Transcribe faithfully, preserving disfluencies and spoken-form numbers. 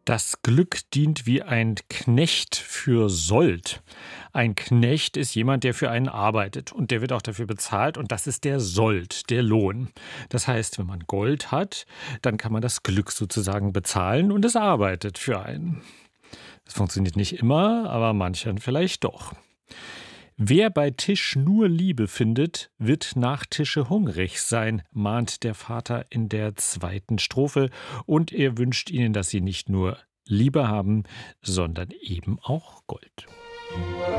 Das Glück dient wie ein Knecht für Sold. Ein Knecht ist jemand, der für einen arbeitet und der wird auch dafür bezahlt und das ist der Sold, der Lohn. Das heißt, wenn man Gold hat, dann kann man das Glück sozusagen bezahlen und es arbeitet für einen. Das funktioniert nicht immer, aber manchern vielleicht doch. Wer bei Tisch nur Liebe findet, wird nach Tische hungrig sein, mahnt der Vater in der zweiten Strophe. Und er wünscht ihnen, dass sie nicht nur Liebe haben, sondern eben auch Gold.